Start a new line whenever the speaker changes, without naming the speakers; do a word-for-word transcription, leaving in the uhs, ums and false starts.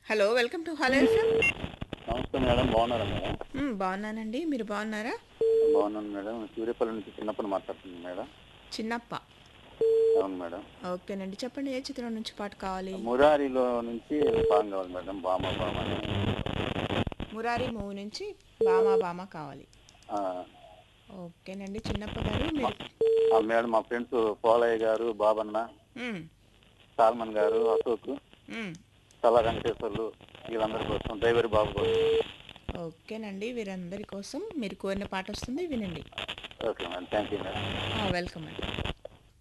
Hello welcome to hello FM.
నమస్తే madam, బాగున్నారా madam?
బాగున్నానండి, మీరు బాగున్నారా?
బాగున్నాను మేడం. సూర్యాపల్లి నుంచి చిన్నప్పని మాట్లాడుతుంది మేడం.
చిన్నప్ప.
అవును మేడం.
ఓకేనండి, చెప్పండి ఏ చిత్రం నుంచి పాట కావాలి?
మురారిలో నుంచి సాంగ్ కావాలి మేడం, బామ బామ అని.
మురారి మూవీ నుంచి బామా బామా కావాలి.
ఆ,
ఓకేనండి చిన్నప్ప గారు
మా-
మీరు.
ఆ మేడం, మా ఫ్రెండ్స్ పోలయ్య గారు, బాబన్న,
మ్మ్,
సాల్మన్ గారు, అశోక్,
మ్మ్.
తల వెంకటేశ్వర్లు, వీళ్ళందరి కోసం, డ్రైవర్ బాబు కోసం.
ఓకేనండి, వీరందరి కోసం మీరు కోరిన పాట వస్తుంది, వినండి.
Okay madam, thank you madam.
Welcome అండి.